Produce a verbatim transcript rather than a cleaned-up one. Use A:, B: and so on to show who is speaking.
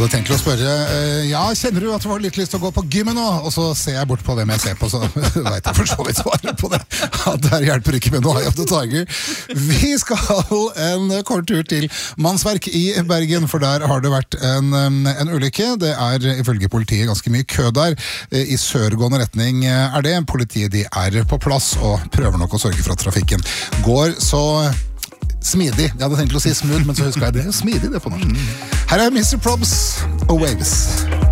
A: hadde tenkt å spørre, uh, ja, kjenner du at du har litt lyst til å gå på gymmen nå? Og så ser jeg bort på hvem jeg ser på, så vet jeg for så vidt svaret på det. At der hjelper ikke med noe Eye of the Tiger. Vi skal en kort tur til Mannsverk i Bergen, for der har det vært en, en ulykke. Det er ifølge politiet ganske mye kø der. I sørgående retning er det. Politiet de er på plass og prøver nok å sørge for at trafikken går så smidig. Jeg hadde tenkt å si smooth, men så husker jeg det. Smidig, det på norsk. Her er mister Probs og Waves.